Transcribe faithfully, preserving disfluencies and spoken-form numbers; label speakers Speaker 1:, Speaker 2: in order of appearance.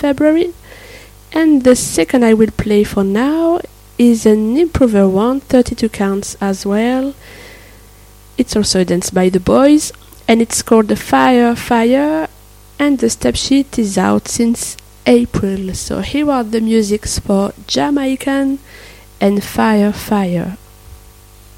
Speaker 1: February. And the second I will play for now is an improver one, thirty-two counts as well. It's also a dance by the boys, and it's called the Fire Fire, and the step sheet is out since April. So here are the musics for Jamaican and Fire Fire.